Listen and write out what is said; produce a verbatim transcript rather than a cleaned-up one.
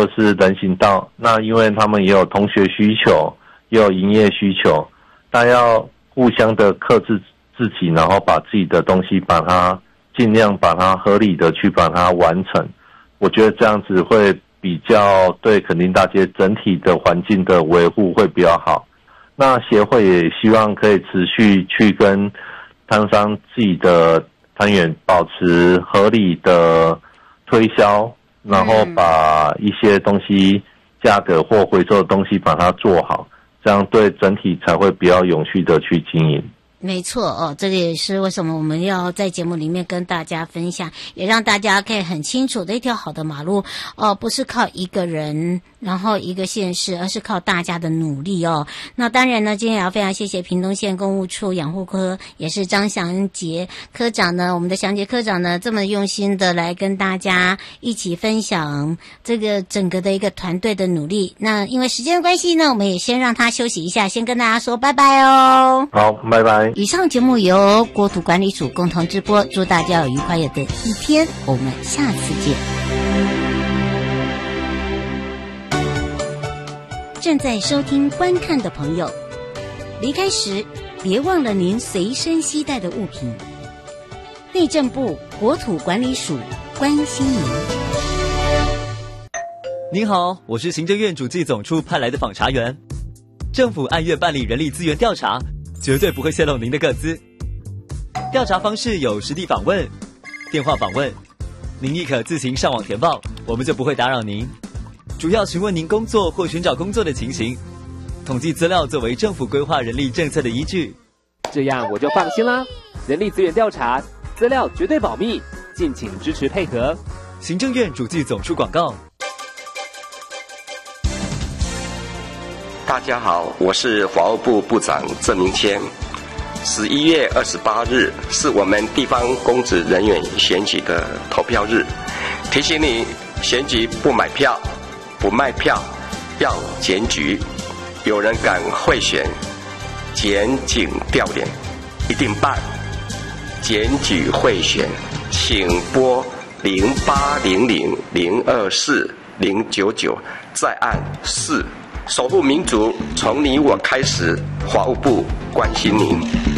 就是人行道。那因为他们也有同学需求，也有营业需求，大家要互相的克制自己，然后把自己的东西把它尽量把它合理的去把它完成。我觉得这样子会比较对垦丁大街整体的环境的维护会比较好。那协会也希望可以持续去跟摊商自己的摊源保持合理的推销，然后把一些东西价格或回收的东西把它做好，这样对整体才会比较永续的去经营。 没错哦，这个也是为什么我们要在节目里面跟大家分享，也让大家可以很清楚的一条好的马路哦，不是靠一个人然后一个县市，而是靠大家的努力哦。那当然呢，今天也要非常谢谢屏东县公务处养护科，也是张祥杰科长呢，我们的祥杰科长呢这么用心的来跟大家一起分享这个整个的一个团队的努力。那因为时间的关系呢，我们也先让他休息一下，先跟大家说拜拜哦。 好，拜拜。 以上节目由国土管理署共同直播，祝大家有愉快的一天，我们下次见。正在收听观看的朋友，离开时别忘了您随身携带的物品。内政部国土管理署关心您。 您好，我是行政院主计总处派来的访查员。政府按月办理人力资源调查，绝对不会泄露您的个资。调查方式有实地访问、电话访问，您亦可自行上网填报，我们就不会打扰您。主要询问您工作或寻找工作的情形，统计资料作为政府规划人力政策的依据。 这样我就放心啦。人力资源调查资料绝对保密，敬请支持配合。 行政院主计总处广告。 大家好，我是法务部部长郑明谦。十一月二十八日是我们地方公职人员选举的投票日，提醒你选举不买票、不卖票，要检举。有人敢贿选、检警调脸，一定办。检举贿选，请拨零八零零零二四零九九，再按四。守护民族，从你我开始。法务部关心您。